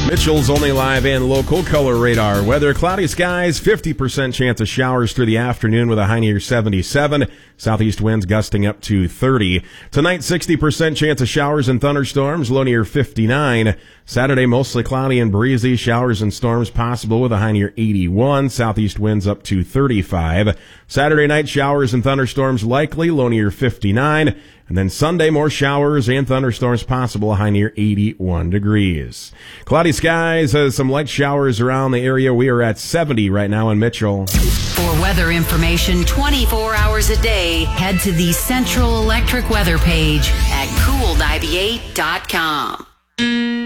Mitchell's only live and local color radar weather. Cloudy skies, 50% chance of showers through the afternoon with a high near 77. Southeast winds gusting up to 30. Tonight, 60% chance of showers and thunderstorms, low near 59. Saturday, mostly cloudy and breezy. Showers and storms possible with a high near 81. Southeast winds up to 35. Saturday night, showers and thunderstorms likely, low near 59. And then Sunday, more showers and thunderstorms possible, a high near 81 degrees. Cloudy skies, some light showers around the area. We are at 70 right now in Mitchell. For weather information 24 hours a day, head to the Central Electric weather page at cool98.com.